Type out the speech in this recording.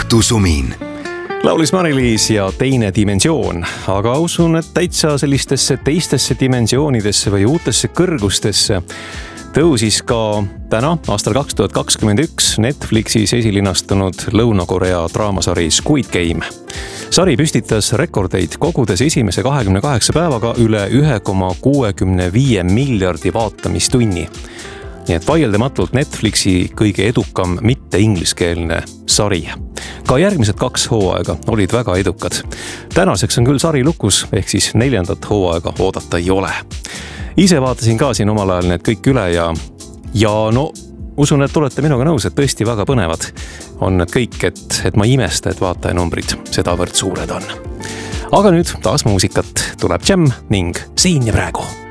õhtusumin. Laulis Mari-Liis ja Teine dimensioon, aga usun, et täitsa sellistesse teistesse dimensioonidesse või uutesse kõrgustesse tõusis ka täna, aastal 2021 Netflixis esilinastunud Lõuna-Korea draamasari Squid Game. Sari püstitas rekordeid, kogudes esimese 28 päevaga üle 1,65 miljardi vaatamistunni. Nii et vaieldamatult Netflixi kõige edukam mitte ingliskeelne sari. Ka järgmised 2 hooaega olid väga edukad. Tänaseks on küll sari lukus, ehk siis 4. hooaega oodata ei ole. Ise vaatasin ka siin omal ajal need kõik üle ja no usun, et olete minuga nõus, et tõesti väga põnevad on need kõik, et ma imesta, et vaatajanumbrid sedavõrd suured on. Aga nüüd taas muusikat, tuleb Jam ning Siin ja praegu.